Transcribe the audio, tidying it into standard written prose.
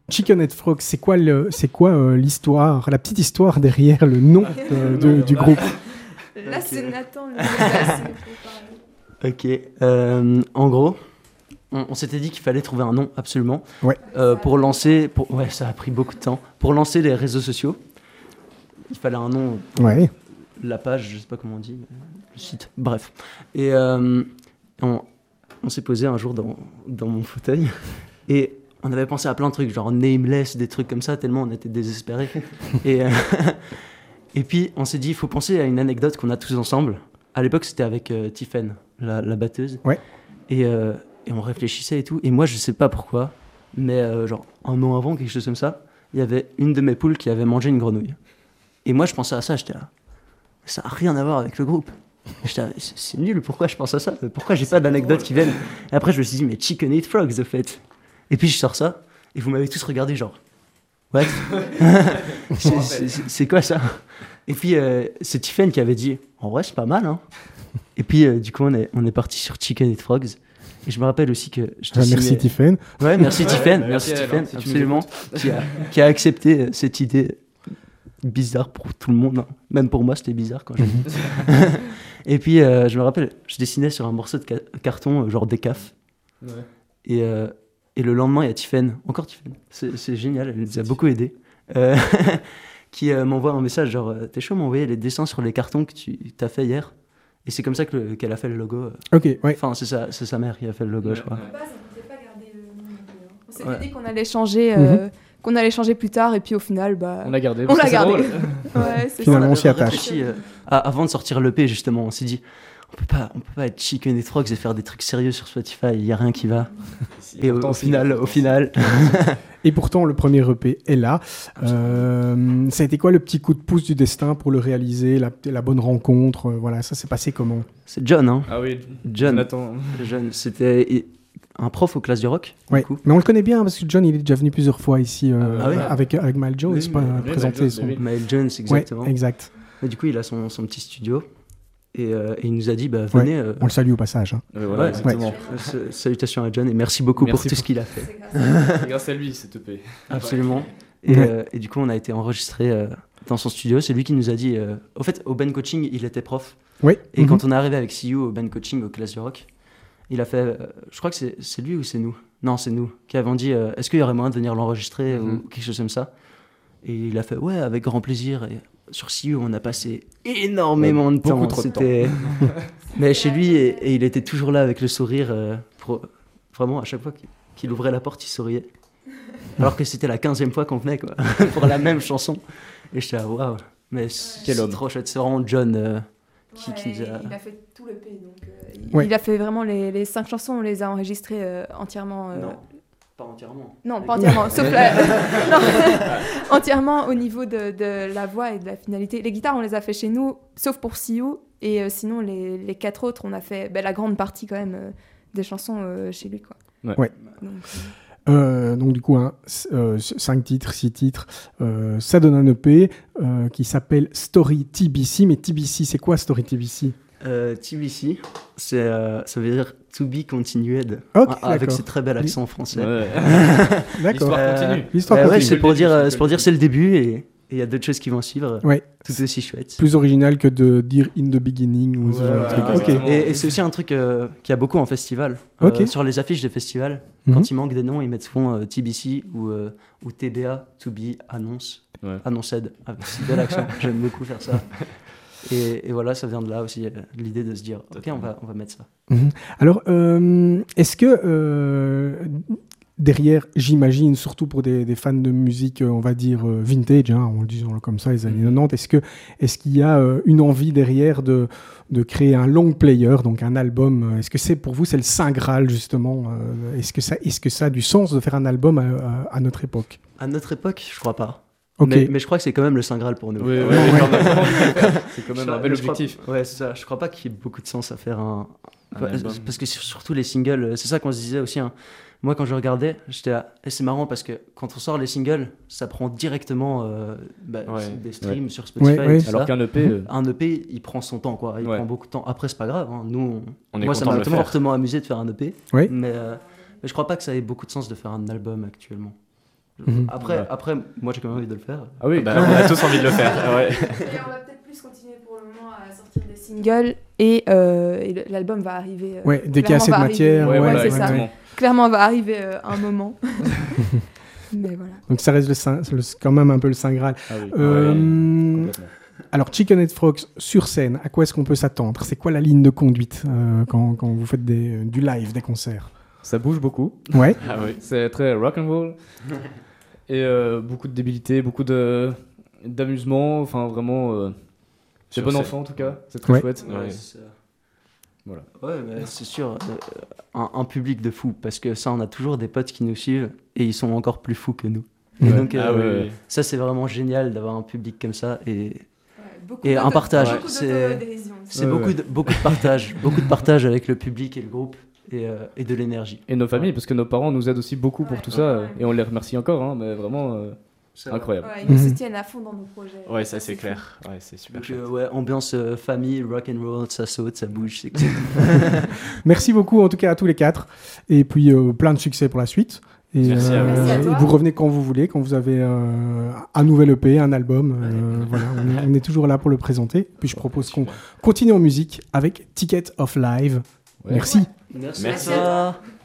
Chicken Head Frog, c'est quoi l'histoire, la petite histoire derrière le nom du groupe? Là, c'est Nathan. Ok. En gros, on s'était dit qu'il fallait trouver un nom, absolument. Ouais. Pour lancer... Ouais, ça a pris beaucoup de temps. Pour lancer les réseaux sociaux, il fallait un nom. Ouais. La page, je sais pas comment on dit, le site. Bref. Et on s'est posé un jour dans mon fauteuil et on avait pensé à plein de trucs, genre Nameless, des trucs comme ça, tellement on était désespérés. Et puis on s'est dit, il faut penser à une anecdote qu'on a tous ensemble. À l'époque, c'était avec Tiffen, la batteuse. Ouais. Et on réfléchissait et tout. Et moi, je sais pas pourquoi, mais genre un an avant, quelque chose comme ça, il y avait une de mes poules qui avait mangé une grenouille. Et moi, je pensais à ça, j'étais là. Ça n'a rien à voir avec le groupe. J'étais là, c'est nul, pourquoi je pense à ça? Pourquoi j'ai pas d'anecdotes qui viennent? Et après, je me suis dit, mais Chicken Eat Frogs, au fait. Et puis, je sors ça, et vous m'avez tous regardé, genre, what? C'est quoi ça? Et puis, c'est Tiffen qui avait dit, en vrai, c'est pas mal, hein. Et puis, du coup, on est parti sur Chicken Eat Frogs. Et je me rappelle aussi que je dessinais... Merci Tiffen. Ouais, merci Tiffen, merci Tiffen, absolument, qui a accepté cette idée bizarre pour tout le monde, hein. Même pour moi, c'était bizarre quand j'ai dit. Et puis, je me rappelle, je dessinais sur un morceau de carton, genre décaf. Ouais. Et le lendemain, il y a Tiffen, encore Tiffen, c'est génial, elle nous a beaucoup aidés, qui m'envoie un message genre, t'es chaud m'envoyer les dessins sur les cartons que tu t'as fait hier? Et c'est comme ça qu'elle a fait le logo. Ok, ouais. Enfin, c'est sa mère qui a fait le logo, je crois. On s'était dit qu'on allait changer... qu'on allait changer plus tard et puis au final on l'a gardé. Ouais, finalement on s'y attache. Avant de sortir l'EP justement, on s'est dit on peut pas être Chicken Eat Frogs et faire des trucs sérieux sur Spotify, il y a rien qui va. Et au final et pourtant le premier EP est là. Ça a été quoi le petit coup de pouce du destin pour le réaliser, la bonne rencontre, voilà, ça s'est passé comment? C'est John, hein. Ah oui, Jonathan. John, c'était un prof aux classes du rock. Ouais. Mais on le connaît bien parce que John, il est déjà venu plusieurs fois ici avec Miles Jones, oui, c'est pas présenté son... Miles Jones, exactement. Ouais, exact. Et du coup, il a son petit studio et il nous a dit, venez... On le salue au passage. Hein. Voilà, exactement. Salutations à John et merci beaucoup pour tout ce qu'il a fait. C'est grâce à lui, cette EP. Absolument. Et du coup, on a été enregistré dans son studio. C'est lui qui nous a dit... au fait, au band coaching, il était prof. Oui. Et quand on est arrivé avec CU au band coaching, aux classes du rock, il a fait... je crois que c'est lui ou c'est nous? Non, c'est nous. Qui avons dit, est-ce qu'il y aurait moyen de venir l'enregistrer ou quelque chose comme ça? Et il a fait, ouais, avec grand plaisir. Et sur CU, on a passé énormément de temps. Beaucoup trop de temps. Mais chez lui, et il était toujours là avec le sourire. Vraiment, à chaque fois qu'il ouvrait la porte, il souriait. Alors que c'était la 15e fois qu'on venait, quoi, pour la même chanson. Et j'étais là, waouh. Mais quel homme. C'est trop chouette. C'est vraiment John qui nous a... Il a fait tout le P, donc il a fait vraiment les 5 chansons, on les a enregistrées entièrement. Non, pas entièrement. Non, pas entièrement, sauf entièrement au niveau de la voix et de la finalité. Les guitares, on les a fait chez nous, sauf pour CU, et sinon les 4 autres, on a fait la grande partie quand même des chansons chez lui, quoi. Ouais. Donc du coup, 5 titres, 6 titres, ça donne un EP qui s'appelle Story TBC. Mais TBC, c'est quoi Story TBC? TBC, ça veut dire To Be Continued, avec ce très bel accent français. Ouais. D'accord. L'histoire continue. Ouais, c'est pour dire c'est le début et il y a d'autres choses qui vont suivre. Ouais. Tout aussi chouette. Plus original que de dire In the Beginning ou ce genre de truc. Okay. Et c'est aussi un truc qu'il y a beaucoup en festival. Sur les affiches des festivals, quand il manque des noms, ils mettent souvent TBC ou TBA, To Be Announced. Announced. C'est bel accent, j'aime beaucoup faire ça. Et voilà, ça vient de là aussi, l'idée de se dire, ok, on va mettre ça. Alors, est-ce que derrière, j'imagine, surtout pour des fans de musique, on va dire vintage, hein, on le dit comme ça, les années 90, est-ce qu'il y a une envie derrière de créer un long player, donc un album? Est-ce que pour vous, c'est le Saint Graal, justement? Est-ce que ça a du sens de faire un album à notre époque? À notre époque, je crois pas. Okay. Mais je crois que c'est quand même le Saint Graal pour nous. Oui, c'est quand même un bel objectif. Ouais, c'est ça. Je crois pas qu'il y ait beaucoup de sens à faire un parce que surtout les singles, c'est ça qu'on se disait aussi. Hein. Moi, quand je regardais, j'étais là. Et c'est marrant parce que quand on sort les singles, ça prend directement des streams sur Spotify. Alors qu'un EP, un EP, il prend son temps, quoi. Il prend beaucoup de temps. Après, c'est pas grave. Hein. Nous, moi, ça m'a fortement amusé de faire un EP. Oui. Mais je crois pas que ça ait beaucoup de sens de faire un album actuellement. Après, moi j'ai quand même envie de le faire. Ah oui, on a tous envie de le faire. Ouais. Et on va peut-être plus continuer pour le moment à sortir des singles et l'album va arriver. Dès qu'il y a assez de matière. C'est ça. Clairement, va arriver un moment. Mais voilà. Donc ça reste quand même un peu le Saint Graal. Ah oui. Alors, Chicken Head Frogs sur scène, à quoi est-ce qu'on peut s'attendre? C'est quoi la ligne de conduite quand vous faites du live, des concerts? Ça bouge beaucoup. Ouais. Ah oui. C'est très rock'n'roll. Et beaucoup de débilité, beaucoup d'amusement. Enfin, vraiment, c'est bon enfant en tout cas. C'est très chouette. Ouais. Voilà. Ouais, c'est sûr, un public de fous, parce que ça, on a toujours des potes qui nous suivent et ils sont encore plus fous que nous. Et donc, ça, c'est vraiment génial d'avoir un public comme ça et un partage. C'est beaucoup de partage, beaucoup de partage avec le public et le groupe et de l'énergie. Et nos familles, parce que nos parents nous aident aussi beaucoup pour tout ça et on les remercie encore, mais vraiment. C'est incroyable. Ouais, ils nous soutiennent à fond dans nos projets. Ouais, ça c'est clair. Ouais, c'est super chouette. Ambiance famille, rock and roll, ça saute, ça bouge, c'est cool. Merci beaucoup en tout cas à tous les 4 et puis plein de succès pour la suite. Et, merci à vous. Vous revenez quand vous voulez, quand vous avez un nouvel EP, un album. Voilà, on est toujours là pour le présenter. Puis je propose qu'on continue en musique avec Ticket of Live. Ouais. Merci. Merci à toi.